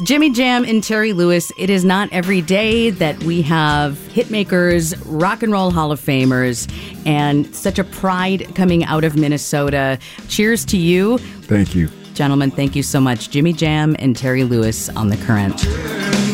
Jimmy Jam and Terry Lewis. It is not every day that we have hitmakers, rock and roll Hall of Famers, and such a pride coming out of Minnesota. Cheers to you. Thank you. Gentlemen, thank you so much. Jimmy Jam and Terry Lewis on The Current.